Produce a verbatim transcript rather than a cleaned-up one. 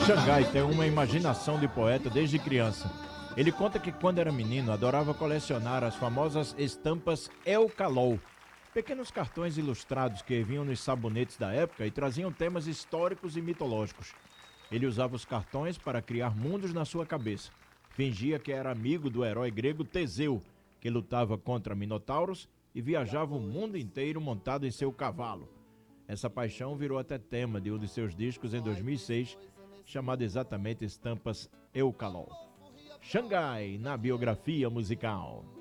Xangai tem uma imaginação de poeta desde criança. Ele conta que quando era menino adorava colecionar as famosas estampas El Calol, pequenos cartões ilustrados que vinham nos sabonetes da época e traziam temas históricos e mitológicos. Ele usava os cartões para criar mundos na sua cabeça. Fingia que era amigo do herói grego Teseu, que lutava contra Minotauros e viajava o mundo inteiro montado em seu cavalo. Essa paixão virou até tema de um de seus discos em dois mil e seis, chamado exatamente Estampas El Calol. Xangai, na biografia musical.